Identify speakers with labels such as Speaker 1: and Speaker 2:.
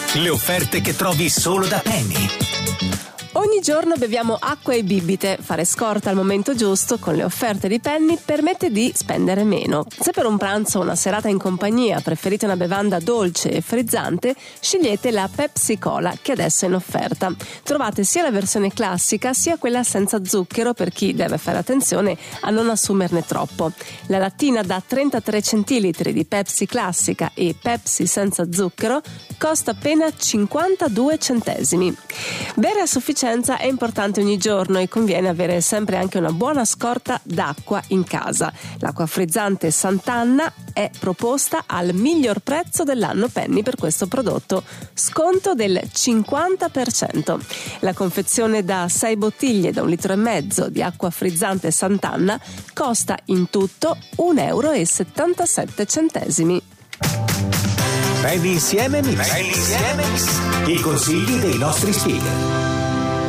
Speaker 1: Le offerte che trovi solo da Penny.
Speaker 2: Ogni giorno beviamo acqua e bibite. Fare scorta al momento giusto con le offerte di Penny permette di spendere meno. Se per un pranzo o una serata in compagnia preferite una bevanda dolce e frizzante, scegliete la Pepsi Cola, che adesso è in offerta. Trovate sia la versione classica sia quella senza zucchero, per chi deve fare attenzione a non assumerne troppo. La lattina da 33 centilitri di Pepsi classica e Pepsi senza zucchero costa appena 52 centesimi. Bere a sufficienza è importante ogni giorno e conviene avere sempre anche una buona scorta d'acqua in casa. L'acqua frizzante Sant'Anna è proposta al miglior prezzo dell'anno Penny per questo prodotto, sconto del 50%. La confezione da 6 bottiglie da 1,5 litri di acqua frizzante Sant'Anna costa in tutto €1,77.
Speaker 1: Penny insieme Mix. I consigli dei nostri speaker.